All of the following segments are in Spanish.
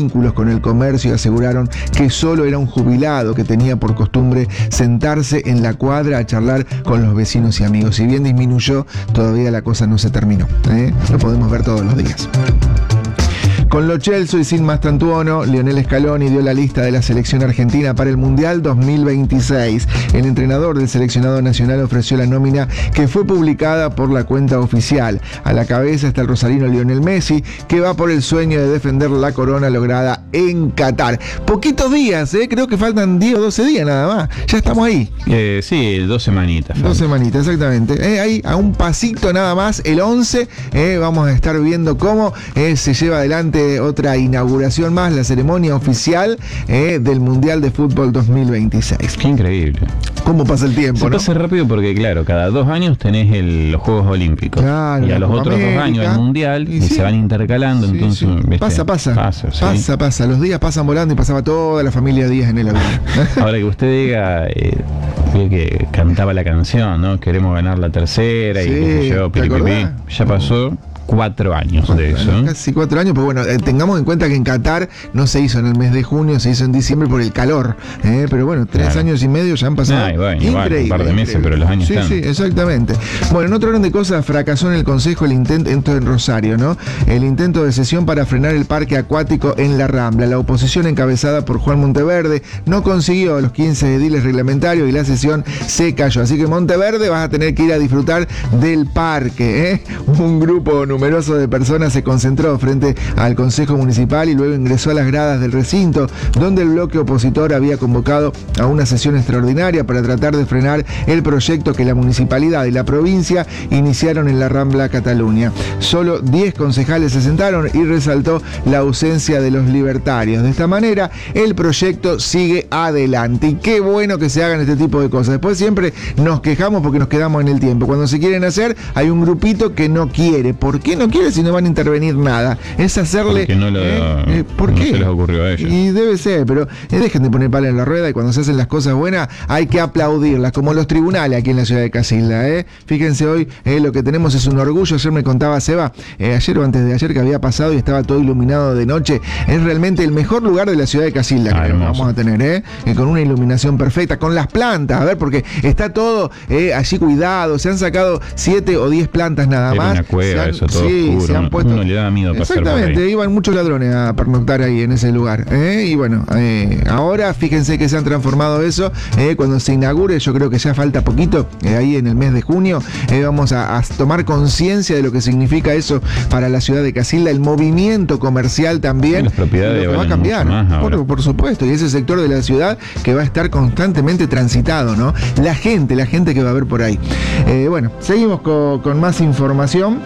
vínculos con el comercio y aseguraron que solo era un jubilado que tenía por costumbre sentarse en la cuadra a charlar con los vecinos y amigos. Si bien disminuyó, todavía la cosa no se terminó. Lo podemos ver todos los días. Con Lo Celso y sin Mastantuono, Lionel Scaloni dio la lista de la selección argentina para el Mundial 2026. El entrenador del seleccionado nacional ofreció la nómina que fue publicada por la cuenta oficial. A la cabeza está el rosarino Lionel Messi, que va por el sueño de defender la corona lograda en Qatar. Poquitos días, creo que faltan 10 o 12 días nada más. Ya estamos ahí. Sí, 2 semanitas. 2 semanitas, exactamente. Ahí a un pasito nada más, el 11, vamos a estar viendo cómo se lleva adelante otra inauguración más, la ceremonia oficial del Mundial de Fútbol 2026. Qué increíble. ¿Cómo pasa el tiempo? Se pasa rápido porque, claro, cada 2 años tenés los Juegos Olímpicos. Claro, y a los otros América, 2 años el Mundial, y se van intercalando, entonces... Sí. Pasa. Los días pasan volando y pasaba toda la familia Díaz en el avión. Ahora que usted diga... que cantaba la canción, ¿no? Queremos ganar la tercera y qué sé yo, ya pasó 4 años de eso. Casi 4 años, pero bueno, tengamos en cuenta que en Qatar no se hizo en el mes de junio, se hizo en diciembre por el calor. Pero bueno, 3 años y medio ya han pasado. Increíble, un par de meses, pero los años están. Sí, exactamente. Bueno, en otro orden de cosas, fracasó en el Consejo el intento en Rosario, ¿no? El intento de sesión para frenar el parque acuático en La Rambla. La oposición encabezada por Juan Monteverde no consiguió los 15 ediles reglamentarios y la sesión se cayó. Así que Monteverde vas a tener que ir a disfrutar del parque. Un grupo numeroso de personas se concentró frente al Consejo Municipal y luego ingresó a las gradas del recinto, donde el bloque opositor había convocado a una sesión extraordinaria para tratar de frenar el proyecto que la municipalidad y la provincia iniciaron en La Rambla, Cataluña. Solo 10 concejales se sentaron y resaltó la ausencia de los libertarios. De esta manera, el proyecto sigue adelante. Y qué bueno que se hagan este tipo de cosas. Después siempre nos quejamos porque nos quedamos en el tiempo. Cuando se quieren hacer, hay un grupito que no quiere. ¿Por qué no quiere si no van a intervenir nada? Es hacerle... ¿Por qué? Se les ocurrió a ellos. Y debe ser, pero dejen de poner palo en la rueda y cuando se hacen las cosas buenas hay que aplaudirlas, como los tribunales aquí en la ciudad de Casilda. Fíjense, hoy lo que tenemos es un orgullo. Ayer me contaba Seba, ayer o antes de ayer, que había pasado y estaba todo iluminado de noche. Es realmente el mejor lugar de la ciudad de Casilda que vamos a tener, con una iluminación perfecta, con las plantas, a ver, porque está todo allí cuidado. Se han sacado 7 o 10 plantas nada más. Una cueva, eso todo oscuro. Se han puesto... Uno le da miedo pasar por ahí. Exactamente, iban muchos ladrones a pernoctar ahí en ese lugar. Y bueno, ahora fíjense que se han transformado eso. Cuando se inaugure, yo creo que ya falta poquito, ahí en el mes de junio, vamos a tomar conciencia de lo que significa eso para la ciudad de Casilda, el movimiento comercial también. Las propiedades va a cambiar, por supuesto, y ese sector de la ciudad que va a estar constantemente transitado, ¿no? La gente que va a haber por ahí. Bueno, seguimos con más información.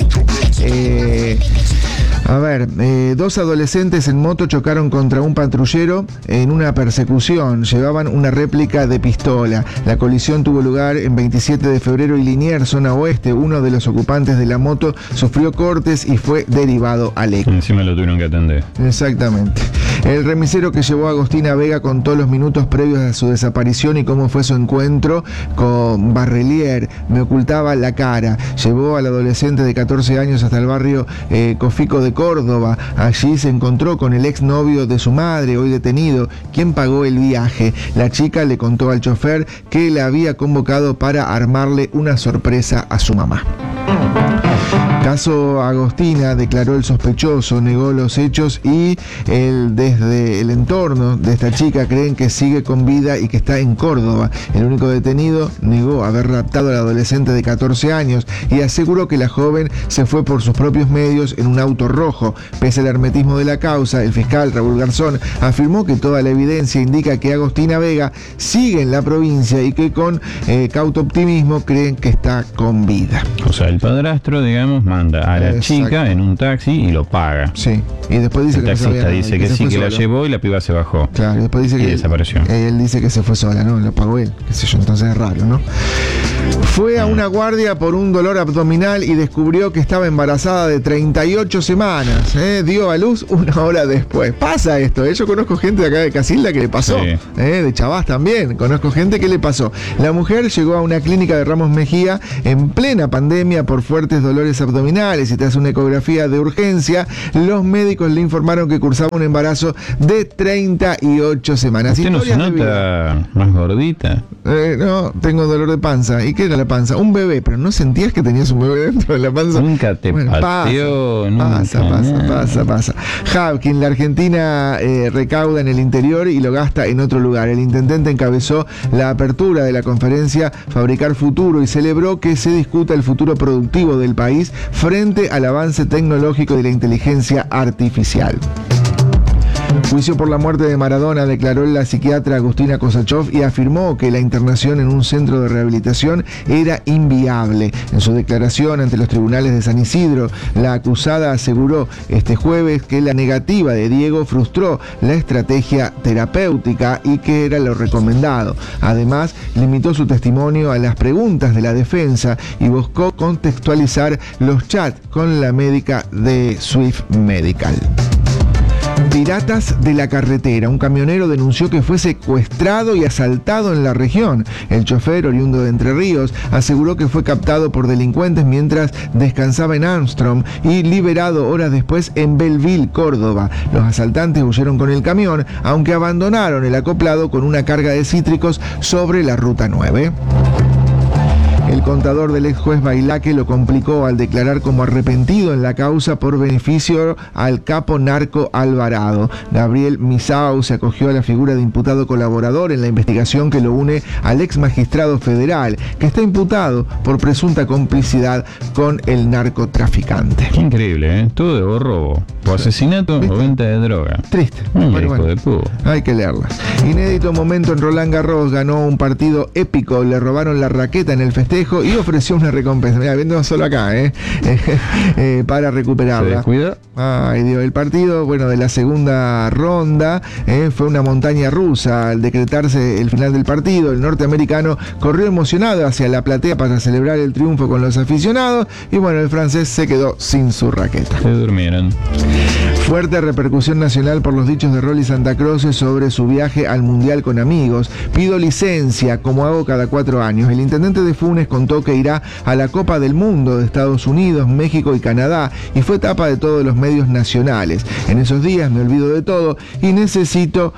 A ver, 2 adolescentes en moto chocaron contra un patrullero en una persecución. Llevaban una réplica de pistola. La colisión tuvo lugar en 27 de febrero y Liniers, zona oeste. Uno de los ocupantes de la moto sufrió cortes y fue derivado al ECMO. Encima lo tuvieron que atender. Exactamente. El remisero que llevó a Agostina Vega contó los minutos previos a su desaparición y cómo fue su encuentro con Barrelier. Me ocultaba la cara. Llevó al adolescente de 14 años hasta el barrio Cofico de Córdoba. Allí se encontró con el exnovio de su madre, hoy detenido, quien pagó el viaje. La chica le contó al chofer que la había convocado para armarle una sorpresa a su mamá. Caso Agostina, declaró el sospechoso, negó los hechos y desde el entorno de esta chica creen que sigue con vida y que está en Córdoba. El único detenido negó haber raptado al adolescente de 14 años y aseguró que la joven se fue por sus propios medios en un auto rojo. Pese al hermetismo de la causa, el fiscal Raúl Garzón afirmó que toda la evidencia indica que Agostina Vega sigue en la provincia y que con cauto optimismo creen que está con vida. O sea, el padrastro, digamos, manda a la chica en un taxi y lo paga. Sí. Y después dice el taxista dice que sí, que la llevó y la piba se bajó. Claro, y después dice que desapareció. Él dice que se fue sola, ¿no? Lo pagó él, qué sé yo, entonces es raro, ¿no? Fue a una guardia por un dolor abdominal y descubrió que estaba embarazada de 38 semanas. Dio a luz 1 hora después. Pasa esto, yo conozco gente de acá de Casilda que le pasó. Sí. De Chavás también, conozco gente que le pasó. La mujer llegó a una clínica de Ramos Mejía en plena pandemia por fuertes dolores abdominales abdominales y tras una ecografía de urgencia, los médicos le informaron que cursaba un embarazo de 38 semanas. ¿Usted no se nota más gordita? No, tengo dolor de panza. ¿Y qué era la panza? Un bebé, pero ¿no sentías que tenías un bebé dentro de la panza? Nunca te pateó. Pasa. Hawking, la Argentina recauda en el interior y lo gasta en otro lugar. El intendente encabezó la apertura de la conferencia Fabricar Futuro y celebró que se discuta el futuro productivo del país frente al avance tecnológico de la inteligencia artificial. Juicio por la muerte de Maradona, declaró la psiquiatra Agustina Kosachov y afirmó que la internación en un centro de rehabilitación era inviable. En su declaración ante los tribunales de San Isidro, la acusada aseguró este jueves que la negativa de Diego frustró la estrategia terapéutica y que era lo recomendado. Además, limitó su testimonio a las preguntas de la defensa y buscó contextualizar los chats con la médica de Swift Medical. Piratas de la carretera. Un camionero denunció que fue secuestrado y asaltado en la región. El chofer, oriundo de Entre Ríos, aseguró que fue captado por delincuentes mientras descansaba en Armstrong y liberado horas después en Belleville, Córdoba. Los asaltantes huyeron con el camión, aunque abandonaron el acoplado con una carga de cítricos sobre la Ruta 9. El contador del ex juez Bailaque lo complicó al declarar como arrepentido en la causa por beneficio al capo narco Alvarado. Gabriel Misau se acogió a la figura de imputado colaborador en la investigación que lo une al ex magistrado federal, que está imputado por presunta complicidad con el narcotraficante. Qué increíble, ¿eh? Todo de robo, o asesinato, ¿viste? O venta de droga. Triste. Hijo de puta. Hay que leerla. Inédito momento en Roland Garros, ganó un partido épico, le robaron la raqueta en el festejo y ofreció una recompensa. Mira, viendo solo acá, para recuperarla. ¿Se descuida? Ay, Dios, el partido, bueno, de la segunda ronda fue una montaña rusa. Al decretarse el final del partido, el norteamericano corrió emocionado hacia la platea para celebrar el triunfo con los aficionados y bueno, el francés se quedó sin su raqueta. Se durmieron. Fuerte repercusión nacional por los dichos de Rolly Santa Cruz sobre su viaje al Mundial con amigos. Pido licencia, como hago cada 4 años. El intendente de Funes contó que irá a la Copa del Mundo de Estados Unidos, México y Canadá y fue tapa de todos los medios nacionales. En esos días me olvido de todo y necesito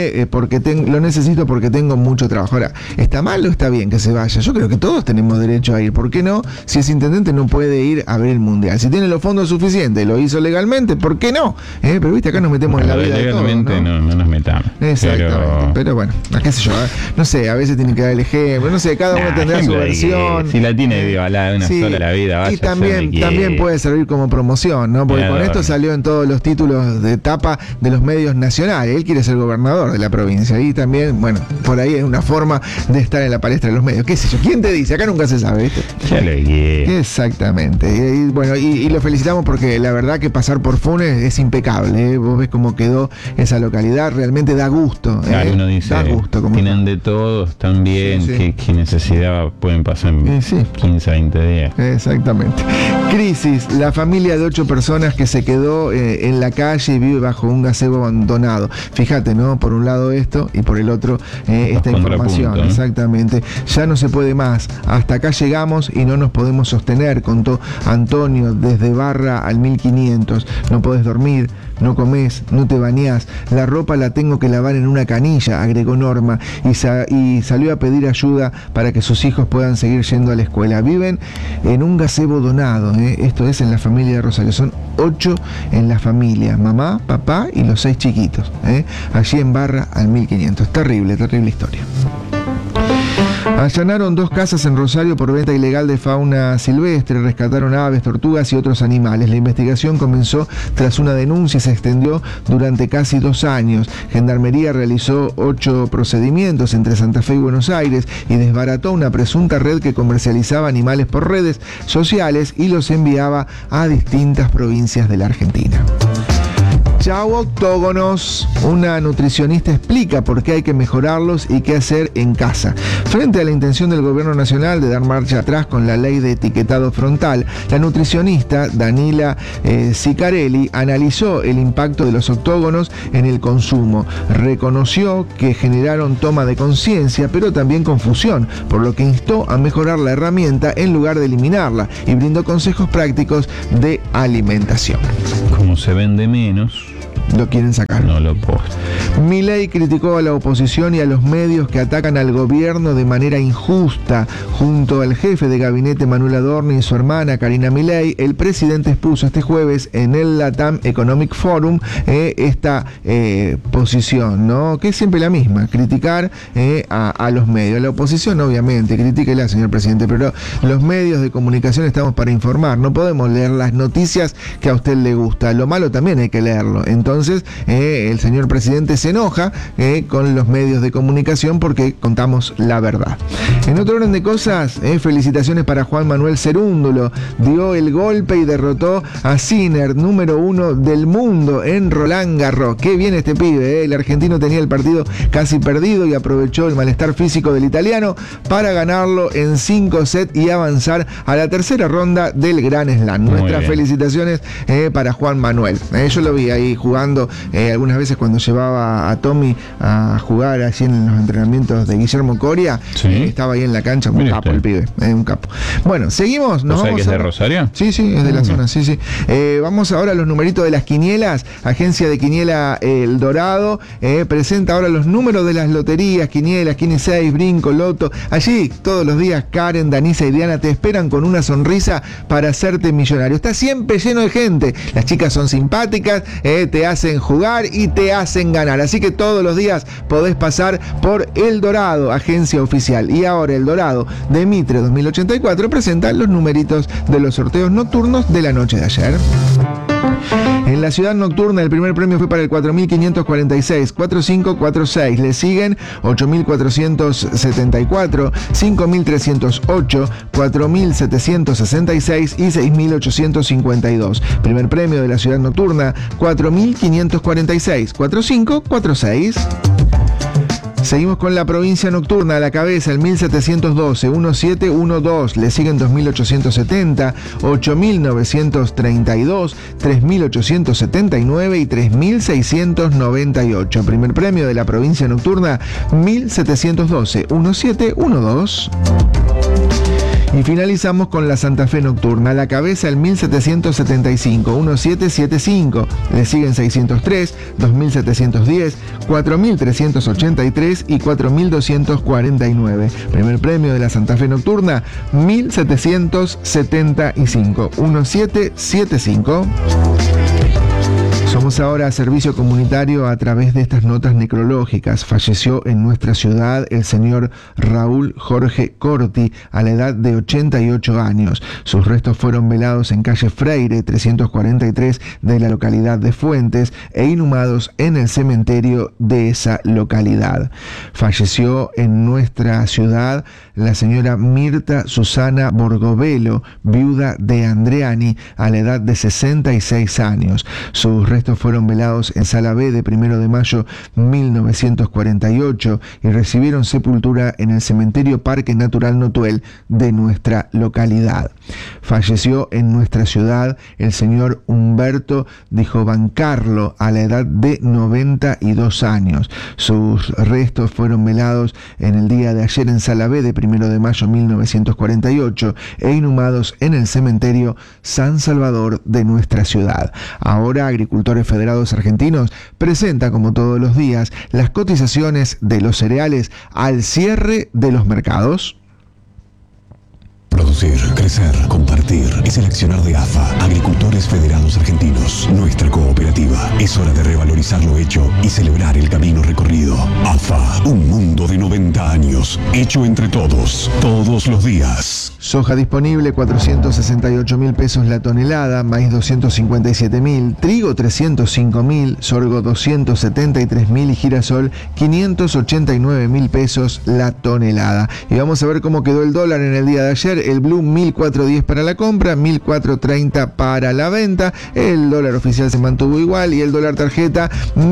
lo necesito porque tengo mucho trabajo. Ahora, ¿está mal o está bien que se vaya? Yo creo que todos tenemos derecho a ir. ¿Por qué no? Si es intendente no puede ir a ver el Mundial. Si tiene los fondos suficientes, lo hizo legalmente, ¿por qué no? Pero viste, acá nos metemos en la vida de todos, ¿no? No nos metamos. Exactamente. Pero bueno, qué sé yo, no sé, a veces tiene que dar el ejemplo, no sé, cada uno tendrá su versión. Si la tiene violada una sola la vida, vaya. Y también puede servir como promoción, ¿no? Porque con esto salió en todos los títulos de tapa de los medios nacionales. Él quiere ser gobernador de la provincia y también, bueno, por ahí es una forma de estar en la palestra de los medios. ¿Qué sé yo? ¿Quién te dice? Acá nunca se sabe, ¿viste? Ya lo guié. Exactamente. Y bueno, y lo felicitamos porque la verdad que pasar por Funes es impecable, ¿eh? Vos ves cómo quedó esa localidad, realmente da gusto. Claro, uno dice, da gusto. Tienen de todo, están bien, sí. ¿Qué necesidad pueden pasar en 15, 20 días? Exactamente. Crisis, la familia de 8 personas que se quedó en la calle y vive bajo un gazebo abandonado. Fíjate, ¿no? Por un lado esto y por el otro esta información. Exactamente. Ya no se puede más. Hasta acá llegamos y no nos podemos sostener, contó Antonio desde Barra al 1500. No podés dormir, no comés, no te bañás, la ropa la tengo que lavar en una canilla, agregó Norma, y salió a pedir ayuda para que sus hijos puedan seguir yendo a la escuela. Viven en un gazebo donado, esto es en la familia de Rosario, son 8 en la familia, mamá, papá y los 6 chiquitos, allí en Barra al 1500. Terrible historia. Allanaron 2 casas en Rosario por venta ilegal de fauna silvestre, rescataron aves, tortugas y otros animales. La investigación comenzó tras una denuncia y se extendió durante casi 2 años. Gendarmería realizó 8 procedimientos entre Santa Fe y Buenos Aires y desbarató una presunta red que comercializaba animales por redes sociales y los enviaba a distintas provincias de la Argentina. Chau octógonos. Una nutricionista explica por qué hay que mejorarlos y qué hacer en casa. Frente a la intención del gobierno nacional de dar marcha atrás con la ley de etiquetado frontal, la nutricionista Danila Sicarelli analizó el impacto de los octógonos en el consumo. Reconoció que generaron toma de conciencia, pero también confusión, por lo que instó a mejorar la herramienta en lugar de eliminarla y brindó consejos prácticos de alimentación. Como se vende menos, lo quieren sacar. No lo posta. Milei criticó a la oposición y a los medios que atacan al gobierno de manera injusta. Junto al jefe de gabinete Manuel Adorni y su hermana Karina Milei, el presidente expuso este jueves en el Latam Economic Forum esta posición, ¿no? Que es siempre la misma, criticar a los medios. La oposición, obviamente, critíquela, señor presidente, pero los medios de comunicación estamos para informar, no podemos leer las noticias que a usted le gusta, lo malo también hay que leerlo. Entonces, el señor presidente se enoja con los medios de comunicación porque contamos la verdad. En otro orden de cosas, felicitaciones para Juan Manuel Cerúndolo. Dio el golpe y derrotó a Sinner, número 1 del mundo en Roland Garros. Qué bien este pibe, El argentino tenía el partido casi perdido y aprovechó el malestar físico del italiano para ganarlo en 5 sets y avanzar a la tercera ronda del Grand Slam. Nuestras felicitaciones para Juan Manuel. Yo lo vi ahí jugando algunas veces cuando llevaba a Tommy a jugar allí en los entrenamientos de Guillermo Coria. Sí. Estaba ahí en la cancha, un capo el pibe, un capo. Bueno, seguimos. ¿No sabes que es de Rosario? Sí, es de la zona, sí. Vamos ahora a los numeritos de las quinielas. Agencia de Quiniela El Dorado presenta ahora los números de las loterías, quinielas, Quini 6, Brinco, Loto. Allí todos los días Karen, Danisa y Diana te esperan con una sonrisa para hacerte millonario. Está siempre lleno de gente. Las chicas son simpáticas, te hacen jugar y te hacen ganar. Así que todos los días podés pasar por El Dorado, agencia oficial. Y ahora El Dorado de Mitre 2084 presenta los numeritos de los sorteos nocturnos de la noche de ayer. En la ciudad nocturna el primer premio fue para el 4546, 4546. Le siguen 8474, 5308, 4766 y 6852. Primer premio de la ciudad nocturna 4546, 4546. Seguimos con la provincia nocturna, a la cabeza el 1712, 1712, le siguen 2870, 8932, 3879 y 3698. Primer premio de la provincia nocturna 1712, 1712. Y finalizamos con la Santa Fe nocturna, a la cabeza el 1775, 1775, le siguen 603, 2710, 4383 y 4249. Primer premio de la Santa Fe nocturna 1775, 1775. Somos ahora servicio comunitario a través de estas notas necrológicas. Falleció en nuestra ciudad el señor Raúl Jorge Corti a la edad de 88 años. Sus restos fueron velados en calle Freire 343 de la localidad de Fuentes e inhumados en el cementerio de esa localidad. Falleció en nuestra ciudad la señora Mirta Susana Borgovelo, viuda de Andreani, a la edad de 66 años. Sus restos fueron velados en Sala B de 1 de mayo 1948 y recibieron sepultura en el cementerio Parque Natural Notuel de nuestra localidad. Falleció en nuestra ciudad el señor Humberto Di Giovancarlo a la edad de 92 años. Sus restos fueron velados en el día de ayer en Sala B de 1 de mayo 1948 e inhumados en el cementerio San Salvador de nuestra ciudad. Ahora Agricultores Federados Argentinos presenta, como todos los días, las cotizaciones de los cereales al cierre de los mercados. Producir, crecer, compartir es el accionar de AFA, Agricultores Federados Argentinos, nuestra cooperativa. Es hora de revalorizar lo hecho y celebrar el camino recorrido. AFA, un mundo de 90 años, hecho entre todos, todos los días. Soja disponible 468.000 pesos la tonelada, maíz 257.000, trigo 305.000, sorgo 273.000 y girasol 589.000 pesos la tonelada. Y vamos a ver cómo quedó el dólar en el día de ayer. El blue 1410 para la compra, 1430 para la venta. El dólar oficial se mantuvo igual y el dólar tarjeta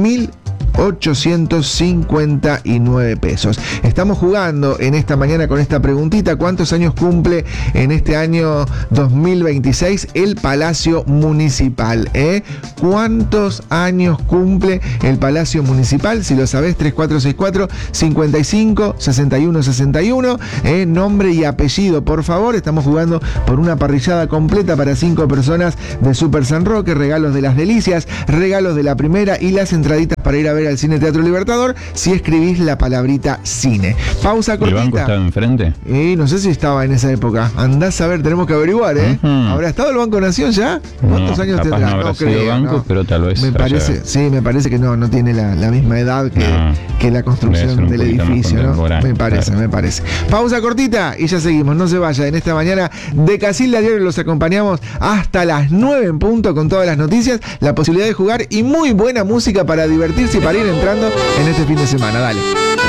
1.859 pesos. Estamos jugando en esta mañana con esta preguntita: ¿cuántos años cumple en este año 2026 el Palacio Municipal? ¿Cuántos años cumple el Palacio Municipal? Si lo sabés, 3464-55-6161. Nombre y apellido, por favor. Estamos jugando por una parrillada completa para 5 personas de Super San Roque, regalos de las delicias, regalos de la primera y las entraditas para ir a ver al Cine Teatro Libertador si escribís la palabrita cine. Pausa cortita. ¿El banco estaba enfrente? No sé si estaba en esa época. Andás a ver, tenemos que averiguar, ¿Habrá estado el Banco Nación ya? ¿Cuántos años tendrá? No habrá sido banco, pero tal vez. Me parece que no tiene la misma edad que la construcción del edificio, ¿no? Me parece. Pausa cortita y ya seguimos. No se vaya. En esta mañana de Casilda Diario los acompañamos hasta las 9 en punto con todas las noticias, la posibilidad de jugar y muy buena música para divertirse y para ir entrando en este fin de semana. Dale.